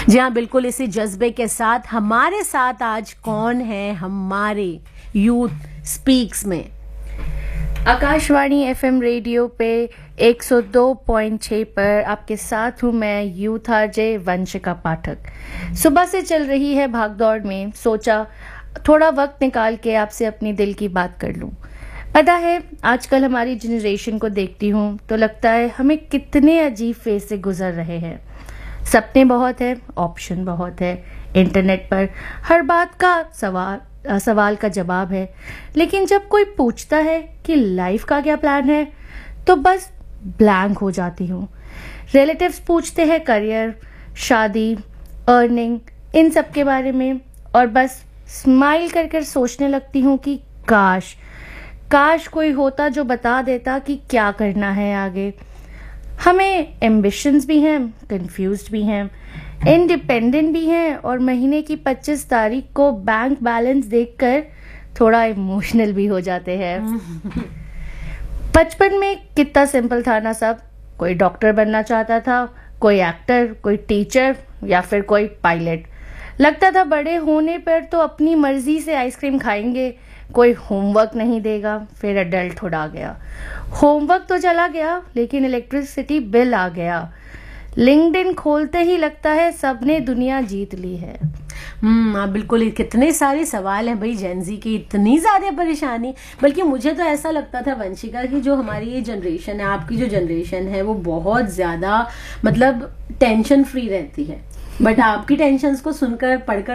जी हाँ, बिल्कुल इसी जज्बे के साथ हमारे साथ आज कौन है हमारे यूथ स्पीक्स में। आकाशवाणी एफएम रेडियो पे 102.6 पर आपके साथ हूँ मैं यूथ आरजे वंशिका पाठक। सुबह से चल रही है भागदौड़ में सोचा थोड़ा वक्त निकाल के आपसे अपनी दिल की बात कर लूँ। पता है आजकल हमारी जनरेशन को देखती हूँ तो लगता है हमें कितने अजीब फेज से गुजर रहे हैं। सपने बहुत है, ऑप्शन बहुत है, इंटरनेट पर हर बात का सवाल का जवाब है, लेकिन जब कोई पूछता है कि लाइफ का क्या प्लान है तो बस ब्लैंक हो जाती हूँ। रिलेटिव्स पूछते हैं करियर, शादी, अर्निंग, इन सब के बारे में और बस स्माइल कर कर सोचने लगती हूँ कि काश कोई होता जो बता देता कि क्या करना है आगे। हमें एम्बिशंस भी हैं, कंफ्यूज्ड भी हैं, इंडिपेंडेंट भी हैं और महीने की 25 तारीख को बैंक बैलेंस देखकर थोड़ा इमोशनल भी हो जाते हैं। बचपन में कितना सिंपल था ना सब। कोई डॉक्टर बनना चाहता था, कोई एक्टर, कोई टीचर या फिर कोई पायलट। लगता था बड़े होने पर तो अपनी मर्जी से आइसक्रीम खाएंगे, कोई होमवर्क नहीं देगा। फिर एडल्टहुड आ गया, होमवर्क तो चला गया लेकिन इलेक्ट्रिसिटी बिल आ गया। लिंक्डइन खोलते ही लगता है सबने दुनिया जीत ली है। बिल्कुल कितने सारे सवाल हैं भाई, जेनजी की इतनी ज्यादा परेशानी। बल्कि मुझे तो ऐसा लगता था वंशिका की जो हमारी ये जनरेशन है, आपकी जो जनरेशन है वो बहुत ज्यादा मतलब टेंशन फ्री रहती है, बट आपकी टेंशन्स को सुनकर पढ़कर